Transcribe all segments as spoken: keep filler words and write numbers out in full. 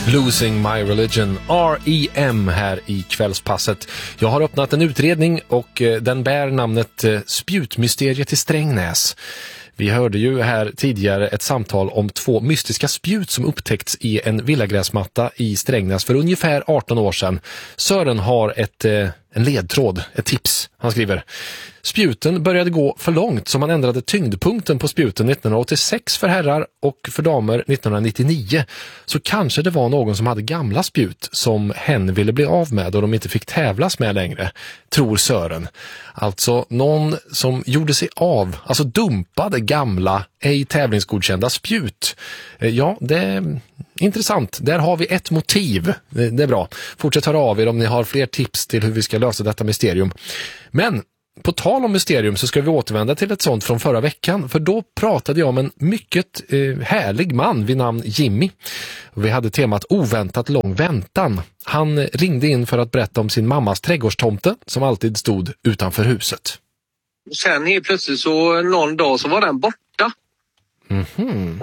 Losing My Religion, R E M här i kvällspasset. Jag har öppnat en utredning och den bär namnet Spjutmysteriet i Strängnäs. Vi hörde ju här tidigare ett samtal om två mystiska spjut som upptäckts i en villagräsmatta i Strängnäs för ungefär arton år sedan. Sören har ett, en ledtråd, ett tips. Han skriver: spjuten började gå för långt så man ändrade tyngdpunkten på spjuten nittonhundraåttiosex för herrar och för damer nittonhundranittionio. Så kanske det var någon som hade gamla spjut som hen ville bli av med och de inte fick tävlas med längre, tror Sören. Alltså någon som gjorde sig av, alltså dumpade gamla, ej tävlingsgodkända spjut. Ja, det är intressant. Där har vi ett motiv. Det är bra. Fortsätt höra av er om ni har fler tips till hur vi ska lösa detta mysterium. Men på tal om mysterium så ska vi återvända till ett sånt från förra veckan, för då pratade jag om en mycket eh, härlig man vid namn Jimmy. Vi hade temat oväntat lång väntan. Han ringde in för att berätta om sin mammas trädgårdstomte som alltid stod utanför huset. Sen helt plötsligt så någon dag så var den borta. Mm-hmm.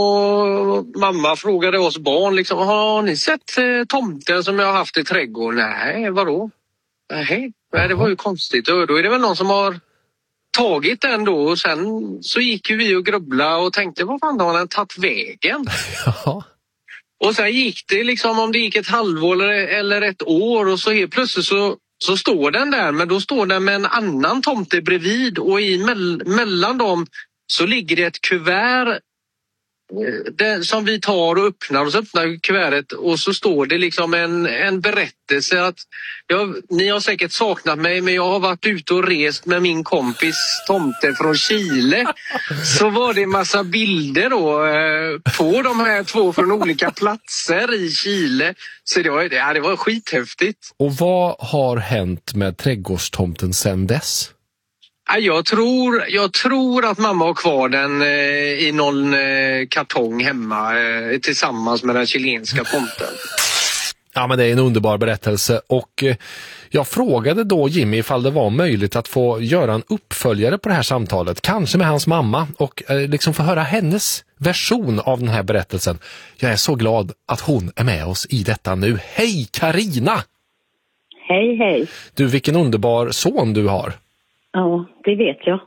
Och mamma frågade oss barn liksom, har ni sett eh, tomten som jag har haft i trädgården? Nej, vadå? Nej, Nej, det var ju konstigt. Då är det väl någon som har tagit den då. Och sen så gick ju vi och grubblade och tänkte, vad fan har den tagit vägen? Ja. Och sen gick det liksom, om det gick ett halvår eller, eller ett år och så helt plötsligt så, så står den där. Men då står den med en annan tomte bredvid och i mell, mellan dem så ligger det ett kuvert det, som vi tar och öppnar, och så öppnar kuvertet och så står det liksom en, en berättelse att jag, ni har säkert saknat mig, men jag har varit ute och rest med min kompis tomte från Chile. Så var det en massa bilder då eh, på de här två från olika platser i Chile. Så det var, ja, det var skithäftigt. Och vad har hänt med trädgårdstomten sedan dess? Jag tror, jag tror att mamma har kvar den eh, i någon eh, kartong hemma eh, tillsammans med den chilenska tomten. Ja, men det är en underbar berättelse och eh, jag frågade då Jimmy ifall det var möjligt att få göra en uppföljare på det här samtalet, kanske med hans mamma, och eh, liksom få höra hennes version av den här berättelsen. Jag är så glad att hon är med oss i detta nu. Hej Karina! Hej, hej. Du, vilken underbar son du har. Ja, det vet jag.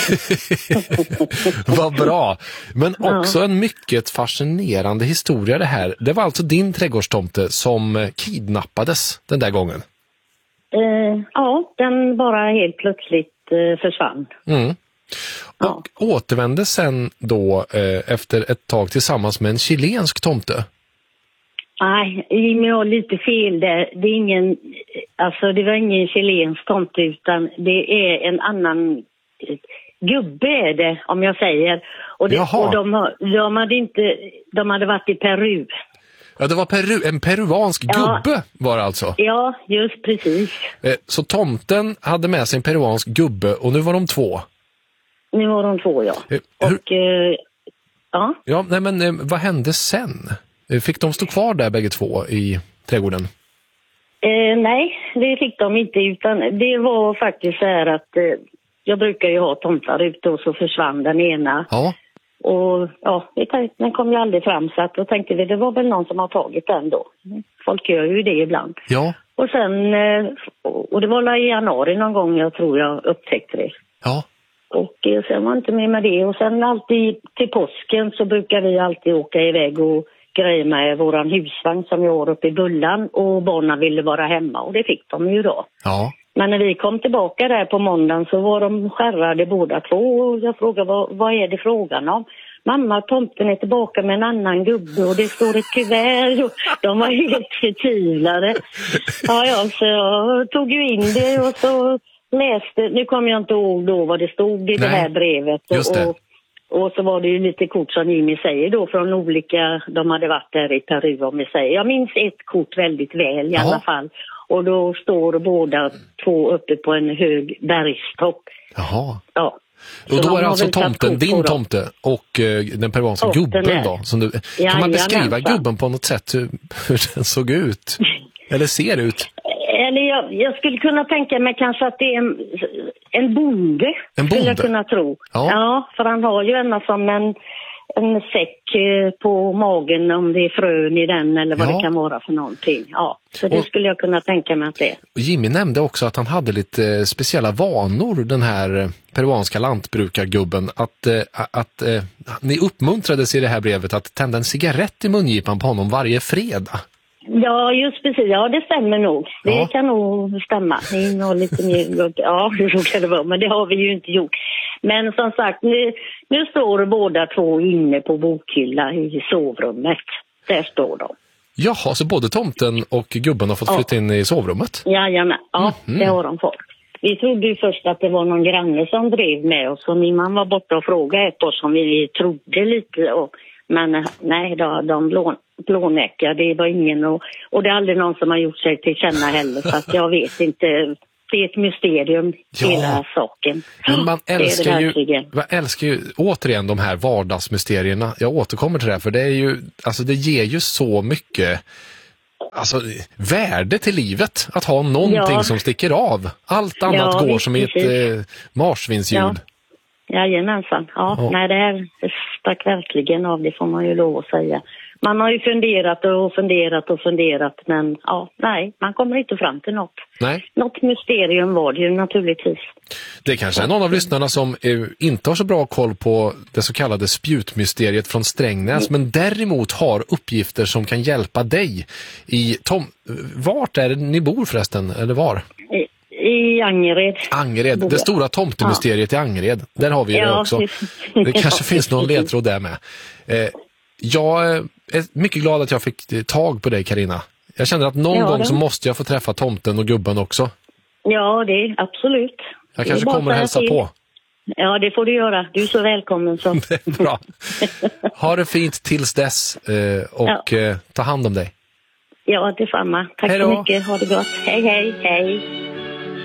Vad bra. Men också ja. En mycket fascinerande historia det här. Det var alltså din trädgårdstomte som kidnappades den där gången. Eh, ja, den bara helt plötsligt eh, försvann. Mm. Och ja. Återvände sen då eh, efter ett tag tillsammans med en chilensk tomte. Nej, Jimmy har lite fel där. Det är ingen, alltså det var ingen chilensk tomte utan det är en annan gubbe är det, om jag säger. Och, det, och de, de hade inte, de hade varit i Peru. Ja, det var Peru, en peruansk ja. Gubbe var det alltså. Ja, just precis. Så tomten hade med sig en peruansk gubbe och nu var de två. Nu var de två, ja. Hur? Och, eh, ja. Ja, nej men vad hände sen? Fick de stå kvar där bägge två i trädgården? Eh, nej, det fick de inte, utan det var faktiskt så här att eh, jag brukar ju ha tomtar ute och så försvann den ena. Ja. Och ja, den kom ju aldrig fram, så att då tänkte vi det var väl någon som har tagit den då. Folk gör ju det ibland. Ja. Och sen, eh, och det var i januari någon gång jag tror jag upptäckte det. Ja. Och eh, sen var inte med med det. Och sen alltid till påsken så brukar vi alltid åka iväg och grejer med våran husvagn som vi har uppe i Bullan, och barnen ville vara hemma och det fick de ju då. Ja. Men när vi kom tillbaka där på måndagen så var de skärrade båda två och jag frågade vad, vad är det frågan om? Mamma, tomten är tillbaka med en annan gubbe och det står ett kuvert och de var helt förtvivlade. Ja, ja, så jag tog ju in det och så läste, nu kommer jag inte ihåg då vad det stod i Nej, det här brevet. Just det. Och, Och så var det ju lite kort som Jimmy säger då från olika, de hade varit där i Peru om vi säger. Jag minns ett kort väldigt väl i Jaha. alla fall. Och då står båda två uppe på en hög bergstopp. Jaha. Ja. Och då är det alltså tomten, din tomte och uh, den peruanska gubben då. Som du, ja, kan man beskriva ja, gubben på något sätt hur, hur den såg ut? Eller ser ut? Eller jag, jag skulle kunna tänka mig kanske att det är en, en bonde. En bonde? Skulle jag kunna tro. Ja. ja, för han har ju ena som en, en säck eh, på magen om det är frön i den eller vad Ja. det kan vara för någonting. Ja, så det Och- skulle jag kunna tänka mig att det är. Och Jimmy nämnde också att han hade lite eh, speciella vanor, den här eh, peruanska lantbrukargubben. Att, eh, att eh, ni uppmuntrades i det här brevet att tända en cigarett i mungipan på honom varje fredag. Ja, just precis. Ja, det stämmer nog. Det Ja. kan nog stämma. Det är nog lite mer... Ja, hur kan det vara? Men det har vi ju inte gjort. Men som sagt, nu, nu står båda två inne på bokhylla i sovrummet. Där står de. Jaha, så både tomten och gubben har fått Ja. flytta in i sovrummet? Jajamän, ja, Mhm. det har de fått. Vi trodde ju först att det var någon granne som drev med oss. Och min man var borta och frågade ett oss om vi trodde lite. Och, men eh, nej, då, de blå, blånäckade. Det var ingen. Och, och det är aldrig någon som har gjort sig till känna heller. Så att jag vet inte. Det är ett mysterium, Ja. hela saken. Men man Det är det älskar, ju, verkligen. man älskar ju återigen de här vardagsmysterierna. Jag återkommer till det här, för det är ju, alltså det ger ju så mycket alltså, värde till livet att ha någonting Ja. som sticker av. Allt annat Ja, går visst, som i ett precis. eh, marsvinsljud. Ja. Jajamensan. Ja, Ja. nej, det här stack verkligen av, det får man ju lov att säga. Man har ju funderat och funderat och funderat, men ja, nej, man kommer inte fram till något. Nej, Något mysterium var det ju naturligtvis. det kanske är någon av lyssnarna som eh, inte har så bra koll på det så kallade spjutmysteriet från Strängnäs, men däremot har uppgifter som kan hjälpa dig i Tom. Vart är det ni bor förresten, eller var? I, i Angered. Angered, Bor det jag. stora tomtemysteriet i Angered. Där har vi det Ja, också. det- Det kanske ja, finns någon precis. ledtråd där med. Eh, jag är mycket glad att jag fick tag på dig, Carina. Jag känner att någon Ja, gång då. så måste jag få träffa tomten och gubben också. Ja, det är absolut. Jag Det är kanske bara kommer och att hälsa säga på. till. Ja, det får du göra. Du är så välkommen. Så. Det är bra. Ha det fint tills dess eh, och eh, ta hand om dig. Ja, detsamma. Tack Hej då. så mycket. Ha det gott. Hej, hej, hej.